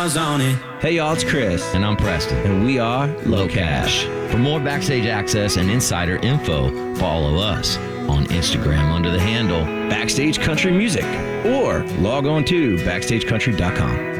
miles on it. Hey y'all, it's Chris. And I'm Preston. And we are Low Cash. For more backstage access and insider info, follow us on Instagram under the handle Backstage Country Music, or log on to BackstageCountry.com.